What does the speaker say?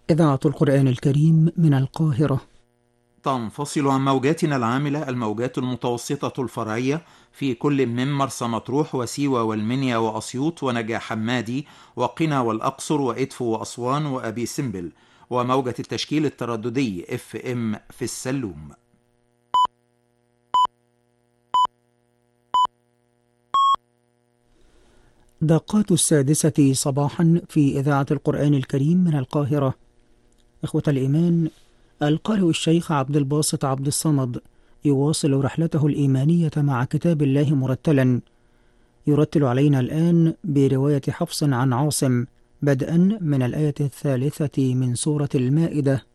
إذاعة القرآن الكريم من القاهرة. تنفصل عن موجاتنا العاملة الموجات المتوسطة الفرعية في كل من مرسى مطروح وسيوة والمنيا وأسيوط ونجع حمادي وقنا والأقصر وإدفو وأسوان وأبي سمبل، وموجة التشكيل الترددي FM في السلوم. دقات 6 صباحا في إذاعة القرآن الكريم من القاهرة. إخوة الإيمان، القارئ الشيخ عبد الباسط عبد الصمد يواصل رحلته الإيمانية مع كتاب الله مرتلا. يرتل علينا الآن برواية حفص عن عاصم بدءا من الآية 3 من سورة المائدة